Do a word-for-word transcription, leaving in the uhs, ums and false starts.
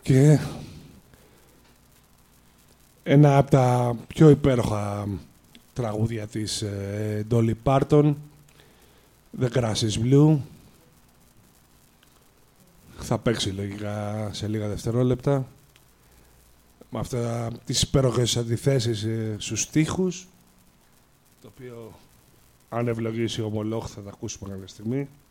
Και ένα από τα πιο υπέροχα τραγούδια της ε, Dolly Parton, The Grass is Blue. Θα παίξει λογικά σε λίγα δευτερόλεπτα. Με αυτά τις υπέροχες αντιθέσεις ε, στους στίχους, το οποίο αν ευλογήσει ο Μολόχ θα τα ακούσουμε κάποια στιγμή.